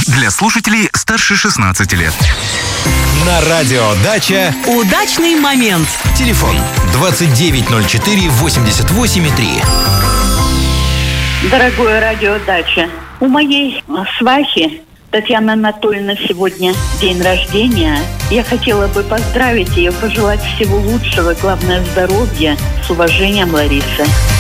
для слушателей старше 16 лет. На радио «Дача» удачный момент. Телефон 2904-88,3. Дорогое радио «Дача», у моей свахи Татьяны Анатольевны сегодня день рождения. Я хотела бы поздравить ее, пожелать всего лучшего, главное здоровья. С уважением, Лариса.